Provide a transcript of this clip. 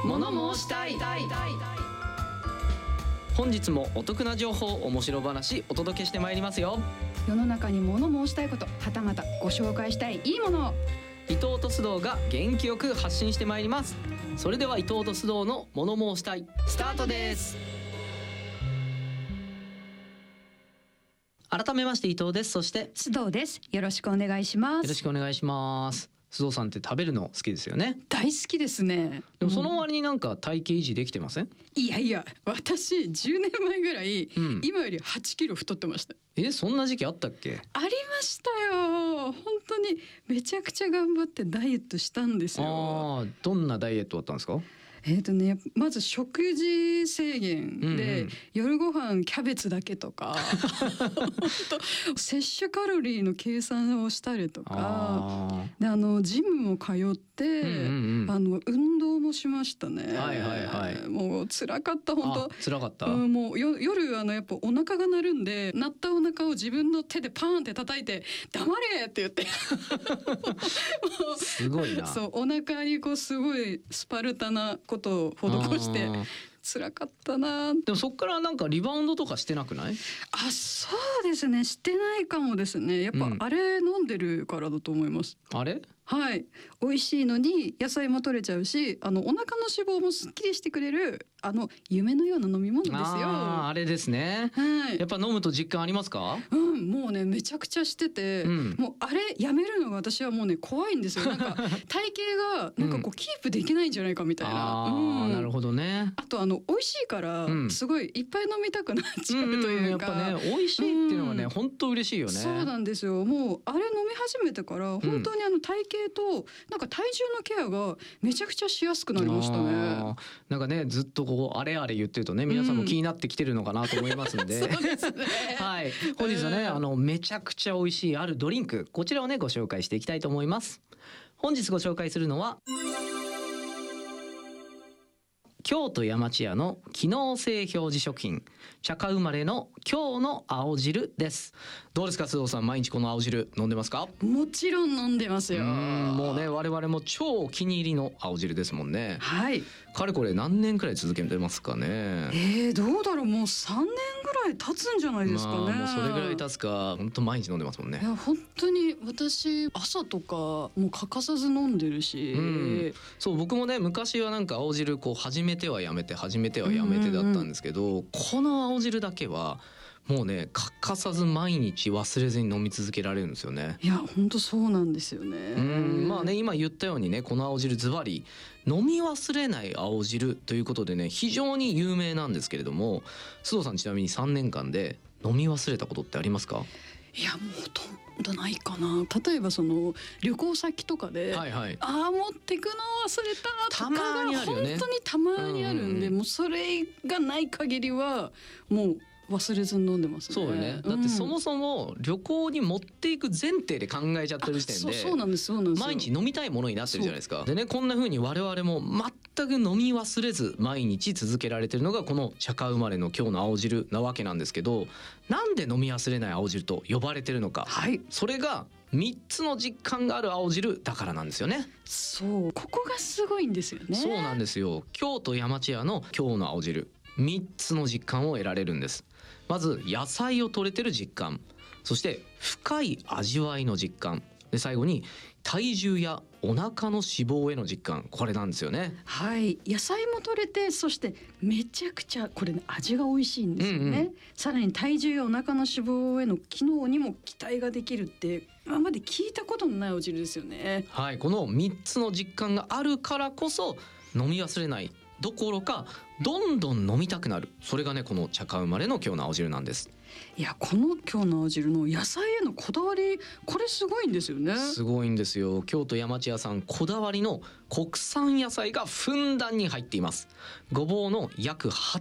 物申したい。本日もお得な情報、面白話お届けしてまいりますよ。 世の中に物申したいこと、はたまたご紹介したいいいものを伊藤と須藤が元気よく発信してまいります。それでは伊藤と須藤の物申したいスタートです。改めまして伊藤です。そして須藤です。よろしくお願いします。 よろしくお願いします。須藤さんって食べるの好きですよね。 大好きですね。 でもその割になんか体型維持できてません？ いやいや、私10年前ぐらい、今より8キロ太ってました。 そんな時期あったっけ？ ありましたよ。本当にめちゃくちゃ頑張ってダイエットしたんですよ。 どんなダイエットだったんですか？ まず食事制限で、夜ご飯キャベツだけとか摂取カロリーの計算をしたりとかで、ジムも通って、運動もしましたね。もう辛かった。本当辛かった。 もう夜やっぱお腹が鳴るんで、鳴ったお腹を自分の手でパーンって叩いて黙れって言ってすごいな。 そう、お腹にこうすごいスパルタなことを施して辛かったな。 でもそっからなんかリバウンドとかしてなくない？ そうですね、してないかもですね。やっぱあれ飲んでるからだと思います。 あれ？ はい、美味しいのに野菜も取れちゃうし、お腹の脂肪もすっきりしてくれる夢のような飲み物ですよ。 あれですね。やっぱ飲むと実感ありますか？ もうね、めちゃくちゃしてて、もうあれやめるのが私はもうね怖いんですよ。なんか体型がなんかこうキープできないんじゃないかみたいな。 なるほどね。 あと美味しいからすごいいっぱい飲みたくなっちゃうというか、 やっぱね、美味しいっていうのはね、本当嬉しいよね。 そうなんですよ。もうあれ飲み始めてから本当に体型となんか体重のケアがめちゃくちゃしやすくなりましたね。 なんかね、ずっとこうあれあれ言ってるとね、皆さんも気になってきてるのかなと思いますので、 そうですね。 はい、本日はね、めちゃくちゃ美味しいあるドリンク、こちらをねご紹介していきたいと思います。本日ご紹介するのは京都山千屋の機能性表示食品、茶花生まれの今日の青汁です。どうですか須藤さん、毎日この青汁飲んでますか？ もちろん飲んでますよ。 もうね、我々も超お気に入りの青汁ですもんね。 はい。 かれこれ何年くらい続けてますかね？ どうだろう、もう3年ぐらい経つんじゃないですかね。 もうそれぐらい経つか。本当毎日飲んでますもんね。 いや本当に私朝とかもう欠かさず飲んでるし、 そう、僕もね昔はなんか青汁こう始めてはやめて始めてはやめてだったんですけど、この青汁だけはもうね欠かさず毎日忘れずに飲み続けられるんですよね。 いや本当そうなんですよね。 まあね、今言ったようにね、この青汁ズバリ飲み忘れない青汁ということでね、非常に有名なんですけれども、須藤さんちなみに3年間で飲み忘れたことってありますか？ いやもうほとんどないかな。例えばその旅行先とかで、持ってくの忘れたとかが本当にたまにあるんで、もうそれがない限りはもう忘れずに飲んでますね。 そうよね。だってそもそも旅行に持っていく前提で考えちゃってる時点で、 そうなんです。 毎日飲みたいものになってるじゃないですか。でね、こんな風に我々も全く飲み忘れず毎日続けられてるのがこの茶花生まれの今日の青汁なわけなんですけど、なんで飲み忘れない青汁と呼ばれてるのか、それが3つの実感がある青汁だからなんですよね。 そう、ここがすごいんですよね。 そうなんですよ。京都山千屋の今日の青汁、3つの実感を得られるんです。まず野菜を取れてる実感、そして深い味わいの実感で、最後に体重やお腹の脂肪への実感、これなんですよね。 はい、野菜も取れて、そしてめちゃくちゃこれ、ね、味が美味しいんですよね。さらに体重やお腹の脂肪への機能にも期待ができるって今まで聞いたことのないお汁ですよね。 はい、この3つの実感があるからこそ飲み忘れないどころかどんどん飲みたくなる、それがねこの茶花生まれの今日の青汁なんです。 いや、この今日の青汁の野菜へのこだわり、これすごいんですよね。 すごいんですよ。京都山千屋さんこだわりの国産野菜がふんだんに入っています。ごぼうの約